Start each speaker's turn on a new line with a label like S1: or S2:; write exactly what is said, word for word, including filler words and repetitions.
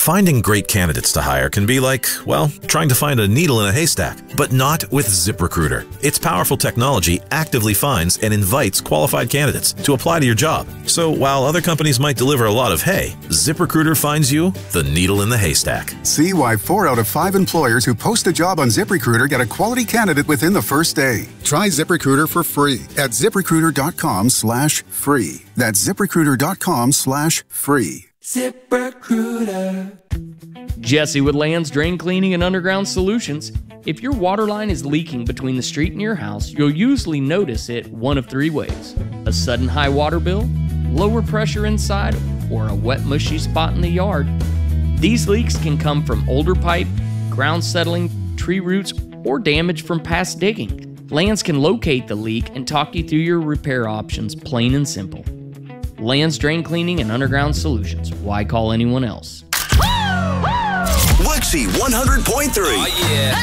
S1: Finding great candidates to hire can be like, well, trying to find a needle in a haystack, but not with ZipRecruiter. Its powerful technology actively finds and invites qualified candidates to apply to your job. So while other companies might deliver a lot of hay, ZipRecruiter finds you the needle in the haystack.
S2: See why four out of five employers who post a job on ZipRecruiter get a quality candidate within the first day. Try ZipRecruiter for free at ZipRecruiter.com slash free. That's ZipRecruiter.com slash free.
S3: ZipRecruiter.
S4: Jesse with Land's Drain Cleaning and Underground Solutions. If your water line is leaking between the street and your house, you'll usually notice it one of three ways: a sudden high water bill, lower pressure inside, or a wet, mushy spot in the yard. These leaks can come from older pipe, ground settling, tree roots, or damage from past digging. Lands can locate the leak and talk you through your repair options, plain and simple. Land's Drain Cleaning and Underground Solutions. Why call anyone else?
S5: Wixie one hundred point three.
S3: Oh, yeah.